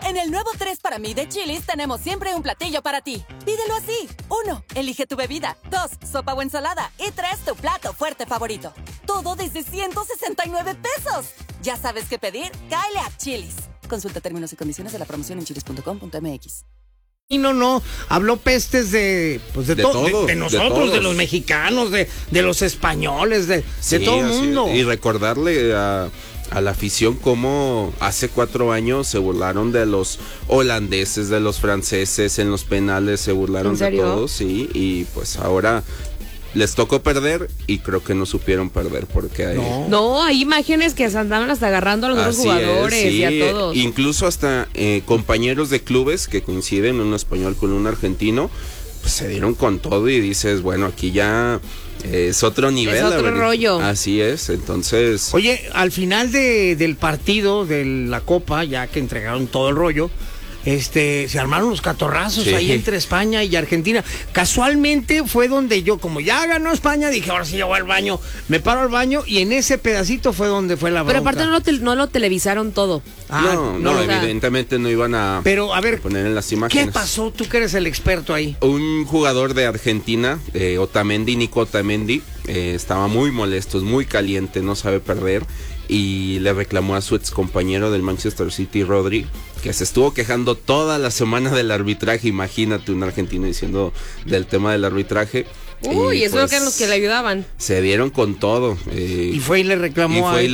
En el nuevo 3 para mí de Chili's tenemos siempre un platillo para ti. Pídelo así. 1. Elige tu bebida. 2. Sopa o ensalada. Y 3. Tu plato fuerte favorito. Todo desde 169 pesos. ¿Ya sabes qué pedir? Cáele a Chili's. Consulta términos y condiciones de la promoción en chilis.com.mx. Y no, habló pestes de todo, de nosotros, de los mexicanos, de los españoles, de todo el mundo. Y recordarle a la afición cómo hace 4 años se burlaron de los holandeses, de los franceses, en los penales se burlaron de todos, sí, y pues ahora les tocó perder y creo que no supieron perder porque No, hay imágenes que se andaban hasta agarrando a los otros jugadores y a todos. Incluso hasta compañeros de clubes que coinciden, un español con un argentino, pues se dieron con todo y dices, bueno, aquí ya es otro nivel. Es otro rollo. Así es, entonces... Oye, al final del partido de la Copa, ya que entregaron todo el rollo, se armaron los catorrazos ahí entre España y Argentina. Casualmente fue donde yo, como ya ganó España, dije, ahora sí yo voy al baño, me paro al baño y en ese pedacito fue donde fue la bronca. Pero aparte no lo televisaron todo. No, evidentemente no iban a, pero, a ver, poner en las imágenes. ¿Qué pasó? Tú que eres el experto ahí. Un jugador de Argentina, Nico Otamendi, estaba muy molesto, muy caliente, no sabe perder. Y le reclamó a su ex compañero del Manchester City, Rodri, que se estuvo quejando toda la semana del arbitraje. Imagínate un argentino diciendo del tema del arbitraje. Uy, eso pues, eran los que le ayudaban. Se dieron con todo. Y fue y le reclamó. Él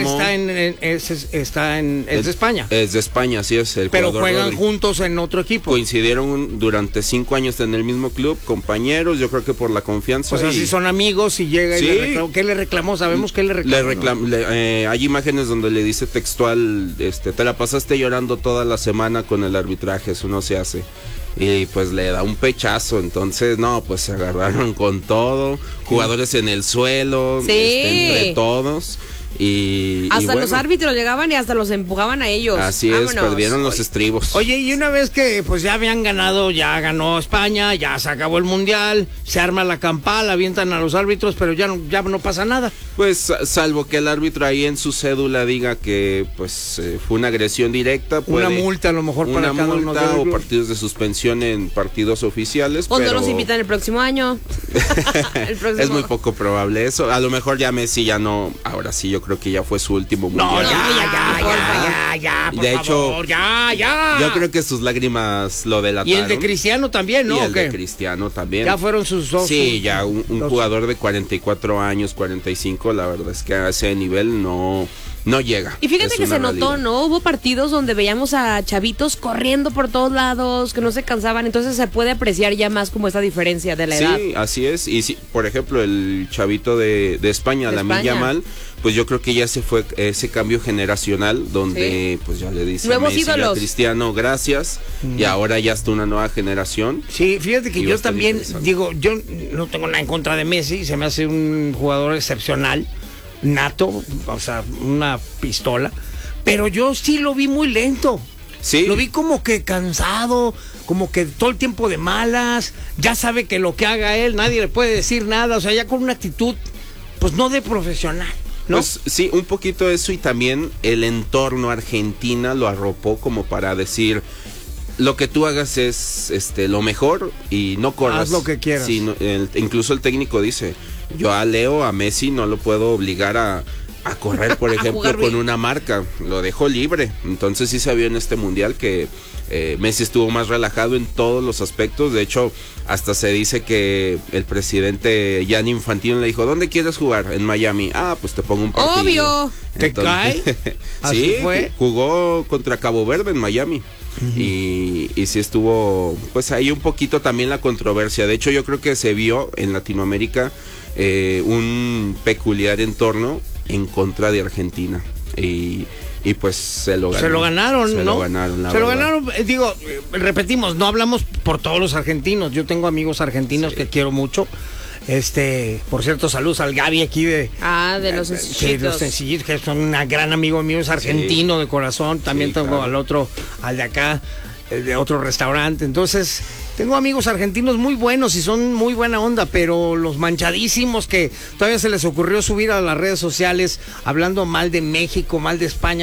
está en es de España. Es de España, así es. Pero juegan Rodri. Juntos en otro equipo. Coincidieron durante 5 años en el mismo club, compañeros, yo creo que por la confianza. O sea, si son amigos y llega y le reclamó. ¿Qué le reclamó? Sabemos que le reclamó. Hay imágenes donde le dice textual, te la pasaste llorando toda la semana con el arbitraje, eso no se hace. Y pues le da un pechazo, entonces pues se agarraron con todo, jugadores en el suelo, entre todos. Hasta los árbitros llegaban y hasta los empujaban a ellos. Así es, perdieron los estribos. Oye, y una vez que pues ya habían ganado, ya ganó España, ya se acabó el mundial, se arma la campal, avientan a los árbitros, pero ya no pasa nada. Pues salvo que el árbitro ahí en su cédula diga que pues fue una agresión directa, una multa a lo mejor para cada uno de o partidos de suspensión en partidos oficiales. ¿O no los invitan el próximo año? Es muy poco probable eso. A lo mejor ya Messi ya no, ahora sí yo creo que ya fue su último mundial. Ya, por de hecho, favor, ya. Yo creo que sus lágrimas lo delataron. Y el de Cristiano también, ¿no? Y el de Cristiano también. Ya fueron sus dos. Sí, ya un jugador de 44 años, 45, la verdad es que a ese nivel no llega. Y fíjate que se notó, ¿no? Hubo partidos donde veíamos a chavitos corriendo por todos lados, que no se cansaban, entonces se puede apreciar ya más como esa diferencia de la edad. Sí, así es. Y sí, por ejemplo, el chavito de España, Lamine Yamal, pues yo creo que ya se fue ese cambio generacional donde pues ya le dice nuevos Messi, ídolos. A Cristiano, gracias, y ahora ya está una nueva generación. Sí, fíjate que yo también digo, yo no tengo nada en contra de Messi, se me hace un jugador excepcional, nato, o sea, una pistola, pero yo sí lo vi muy lento. Sí. Lo vi como que cansado, como que todo el tiempo de malas, ya sabe que lo que haga él nadie le puede decir nada, o sea, ya con una actitud pues no de profesional, ¿no? Pues sí, un poquito eso, y también el entorno Argentina lo arropó como para decir, lo que tú hagas es lo mejor y no corras. Haz lo que quieras. Sí, incluso el técnico dice, yo a Messi no lo puedo obligar a correr, por ejemplo, con una marca, lo dejo libre. Entonces sí se vio en este mundial que Messi estuvo más relajado en todos los aspectos. De hecho, hasta se dice que el presidente Gianni Infantino le dijo, ¿dónde quieres jugar? En Miami. Pues te pongo un partido. Obvio. ¿Te cae? Sí, fue. Jugó contra Cabo Verde en Miami. Y sí estuvo pues ahí un poquito también la controversia. De hecho, yo creo que se vio en Latinoamérica un peculiar entorno en contra de Argentina, y pues se lo ganaron, ¿no? Se lo ganaron, digo, repetimos, no hablamos por todos los argentinos, yo tengo amigos argentinos que quiero mucho. Por cierto, saludos al Gaby aquí de los Sencillitos. Los Sencillitos, que son un gran amigo mío, es argentino de corazón. También tengo al de acá, de otro restaurante. Entonces, tengo amigos argentinos muy buenos y son muy buena onda, pero los manchadísimos que todavía se les ocurrió subir a las redes sociales hablando mal de México, mal de España.